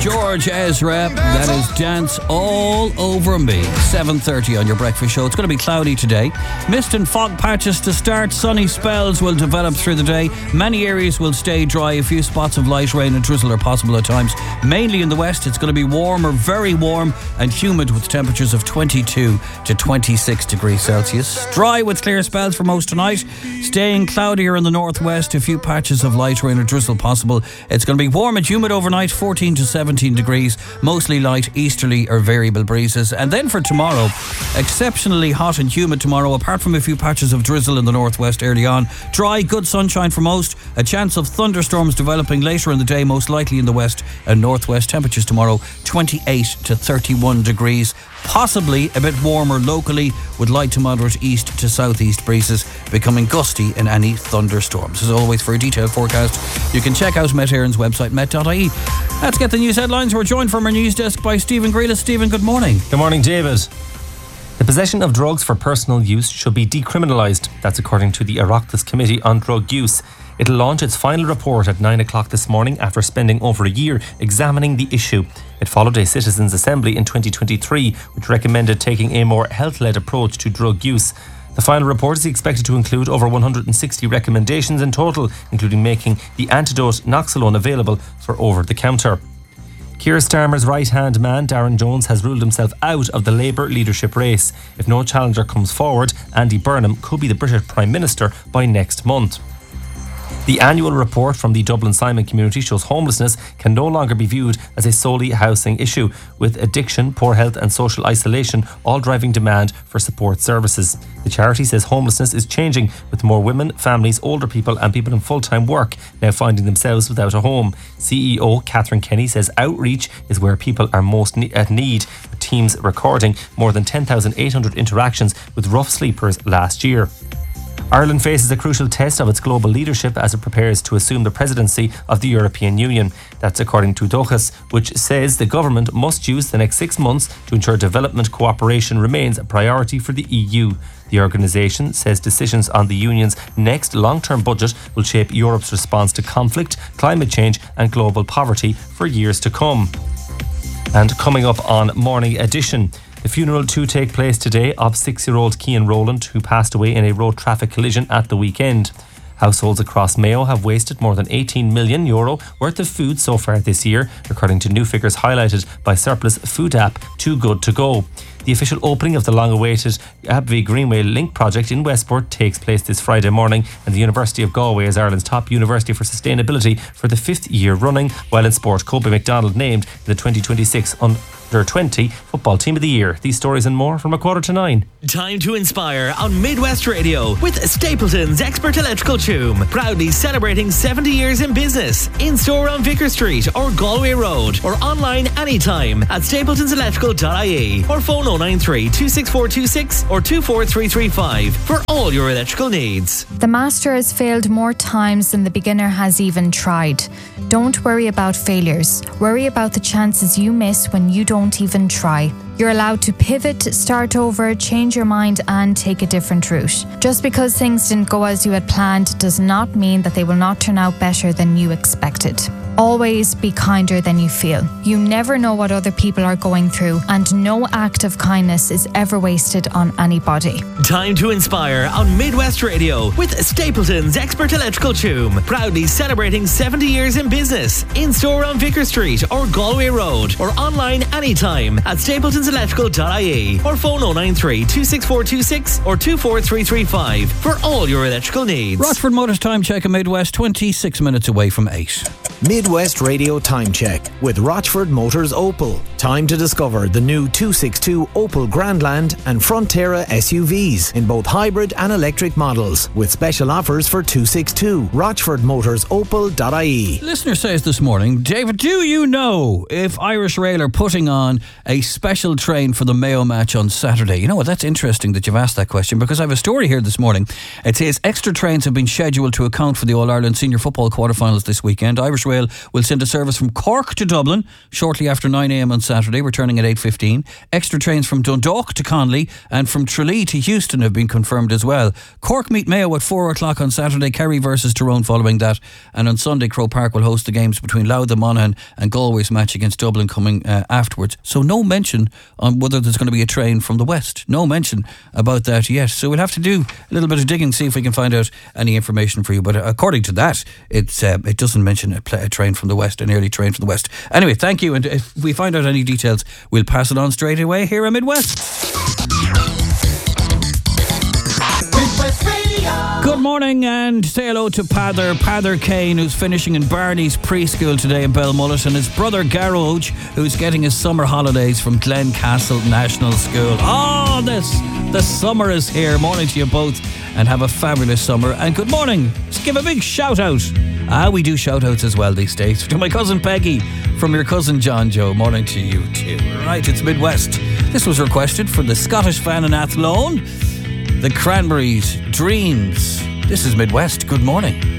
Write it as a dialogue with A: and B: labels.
A: George Ezra. That is Dance All Over Me. 7:30 on your breakfast show. It's going to be cloudy today. Mist and fog patches to start. Sunny spells will develop through the day. Many areas will stay dry. A few spots of light rain and drizzle are possible at times. Mainly in the west, it's going to be warmer, very warm and humid with temperatures of 22 to 26 degrees Celsius. Dry with clear spells for most tonight. Staying cloudier in the northwest. A few patches of light rain or drizzle possible. It's going to be warm and humid overnight, 14 to 17 degrees, mostly light easterly or variable breezes. And then for tomorrow, exceptionally hot and humid tomorrow, apart from a few patches of drizzle in the northwest early on. Dry, good sunshine for most. A chance of thunderstorms developing later in the day, most likely in the west and northwest. Temperatures tomorrow, 28 to 31 degrees. Possibly a bit warmer locally with light to moderate east to southeast breezes, becoming gusty in any thunderstorms. As always, for a detailed forecast, you can check out Met Éireann's website, met.ie. Let's get the news headlines. We're joined from our news desk by Stephen Grealis. Stephen, good morning.
B: Good morning, David. The possession of drugs for personal use should be decriminalised. That's according to the Oireachtas Committee on Drug Use. It'll launch its final report at 9 o'clock this morning after spending over a year examining the issue. It followed a citizens' assembly in 2023, which recommended taking a more health-led approach to drug use. The final report is expected to include over 160 recommendations in total, including making the antidote Noxolone available for over-the-counter. Keir Starmer's right-hand man, Darren Jones, has ruled himself out of the Labour leadership race. If no challenger comes forward, Andy Burnham could be the British Prime Minister by next month. The annual report from the Dublin Simon community shows homelessness can no longer be viewed as a solely housing issue, with addiction, poor health and social isolation all driving demand for support services. The charity says homelessness is changing, with more women, families, older people and people in full-time work now finding themselves without a home. CEO Catherine Kenny says outreach is where people are most at need, with teams recording more than 10,800 interactions with rough sleepers last year. Ireland faces a crucial test of its global leadership as it prepares to assume the presidency of the European Union. That's according to Dochas, which says the government must use the next 6 months to ensure development cooperation remains a priority for the EU. The organisation says decisions on the Union's next long-term budget will shape Europe's response to conflict, climate change and global poverty for years to come. And coming up on Morning Edition, the funeral to take place today of 6-year-old Cian Rowland, who passed away in a road traffic collision at the weekend. Households across Mayo have wasted more than €18 million worth of food so far this year, according to new figures highlighted by surplus food app Too Good To Go. The official opening of the long-awaited Abbey Greenway Link project in Westport takes place this Friday morning, and the University of Galway is Ireland's top university for sustainability for the 5th year running, while in sport, Kobe McDonald named the 2026 Under-20 Football Team of the Year. These stories and more from 8:45.
C: Time to inspire on Midwest Radio with Stapleton's Expert Electrical Choom, proudly celebrating 70 years in business. In store on Vicar Street or Galway Road, or online anytime at stapletonselectrical.ie, or phone 093 26426 or 24335 for all your electrical needs.
D: The master has failed more times than the beginner has even tried. Don't worry about failures. Worry about the chances you miss when you don't even try. You're allowed to pivot, start over, change your mind and take a different route. Just because things didn't go as you had planned does not mean that they will not turn out better than you expected. Always be kinder than you feel. You never know what other people are going through, and no act of kindness is ever wasted on anybody.
C: Time to inspire on Midwest Radio with Stapleton's Expert Electrical Choom, proudly celebrating 70 years in business. In store on Vicar Street or Galway Road, or online anytime at stapletonselectrical.ie, or phone 093 26426 or 24335 for all your electrical needs.
A: Rochford Motors time check in Midwest, 26 minutes away from 8.
E: Midwest Radio Time Check with Rochford Motors Opel. Time to discover the new 262 Opel Grandland and Frontera SUVs in both hybrid and electric models, with special offers for 262. RochfordMotorsOpel.ie.
A: Listener says this morning, David, do you know if Irish Rail are putting on a special train for the Mayo match on Saturday? You know what, that's interesting that you've asked that question, because I have a story here this morning. It says extra trains have been scheduled to account for the All-Ireland Senior Football quarterfinals this weekend. Irish Rail will send a service from Cork to Dublin shortly after 9 a.m. on Saturday, Saturday, returning at 8:15. Extra trains from Dundalk to Conley and from Tralee to Houston have been confirmed as well. Cork meet Mayo at 4 o'clock on Saturday, Kerry versus Tyrone following that. And on Sunday, Croke Park will host the games between Louth and Monaghan and Galway's match against Dublin coming afterwards. So no mention on whether there's going to be a train from the west. No mention about that yet. So we'll have to do a little bit of digging, see if we can find out any information for you. But according to that, it doesn't mention a train from the west, an early train from the west. Anyway, thank you. And if we find out any details, we'll pass it on straight away here at Midwest. Good morning, and say hello to Pather Kane, who's finishing in Barney's preschool today in Belmullet, and his brother Garroge, who's getting his summer holidays from Glencastle National School. Oh, the summer is here. Morning to you both, and have a fabulous summer. And good morning. Let's give a big shout out. We do shout outs as well these days. To my cousin Peggy from your cousin John Joe. Morning to you too. Right, it's Midwest. This was requested for the Scottish fan in Athlone, the Cranberries, Dreams. This is Midwest. Good morning.